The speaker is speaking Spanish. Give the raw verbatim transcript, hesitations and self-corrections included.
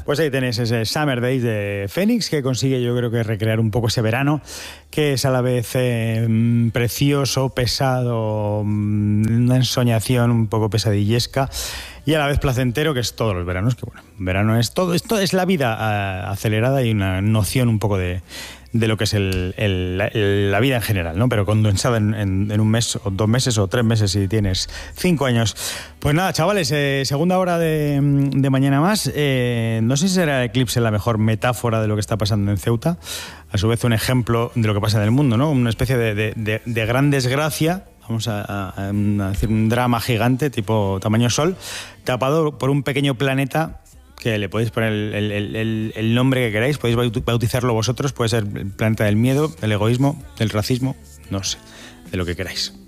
Pues ahí tenéis ese Summer Days de Phoenix, que consigue, yo creo que recrear un poco ese verano, que es a la vez eh, precioso, pesado, una ensoñación un poco pesadillesca, y a la vez placentero, que es todos los veranos, que bueno, verano es todo, esto es la vida uh, acelerada y una noción un poco de, de lo que es el, el, la, la vida en general, ¿no? Pero condensada en, en, en un mes, o dos meses, o tres meses si tienes cinco años. Pues nada, chavales, eh, segunda hora de, de Mañana Más. Eh, no sé si será el eclipse la mejor metáfora de lo que está pasando en Ceuta, a su vez un ejemplo de lo que pasa en el mundo, ¿no? Una especie de, de, de, de gran desgracia. Vamos a, a, a decir un drama gigante, tipo tamaño Sol, tapado por un pequeño planeta que le podéis poner el, el, el, el nombre que queráis, podéis bautizarlo vosotros, puede ser el planeta del miedo, del egoísmo, del racismo, no sé, de lo que queráis.